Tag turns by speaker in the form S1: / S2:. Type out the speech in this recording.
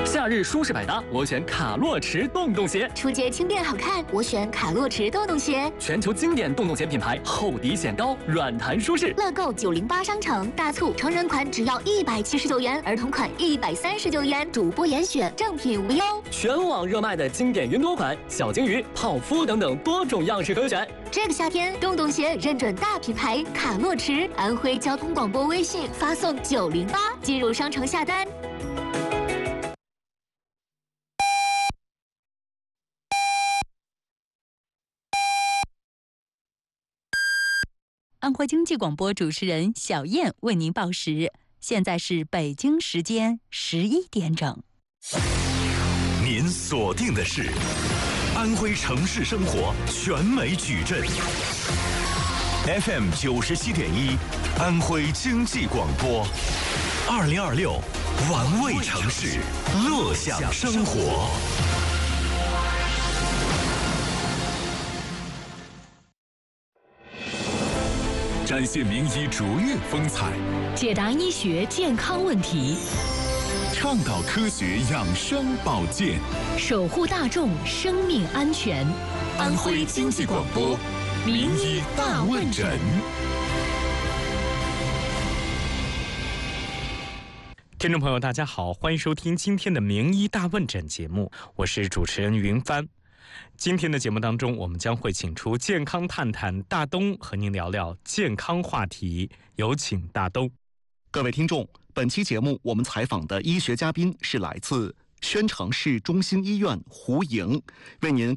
S1: 夏日舒适百搭，我选卡洛驰洞洞鞋。
S2: 出街轻便好看，我选卡洛驰洞洞鞋。
S1: 全球经典洞洞鞋品牌，厚底显高，软弹舒适。
S2: 乐购908商城大促，成人款只要179元，儿童款139元，主播严选，正品无忧。
S1: 全网热卖的经典云朵款、小鲸鱼、泡芙等等多种样式可选。
S2: 这个夏天，洞洞鞋认准大品牌卡洛驰，安徽交通广播微信发送908进入商城下单。
S3: 安徽经济广播主持人小燕为您报时，现在是北京时间11点整。
S4: 您锁定的是安徽城市生活全美矩阵 FM 97.1，安徽经济广播，2026玩味城市，乐享生活。
S5: 展现名医卓越风采，
S6: 解答医学健康问题，
S5: 倡导科学养生保健，
S6: 守护大众生命安全。
S5: 安徽经济广播名医大问诊。
S7: 听众朋友大家好，欢迎收听今天的名医大问诊节目，我是主持人云帆。今天的节目当中，我们将会请出健康探探大东和您聊聊健康话题，有请大东。
S8: 各位听众，本期节目我们采访的医学嘉宾是来自宣城市中心医院胡莹，为您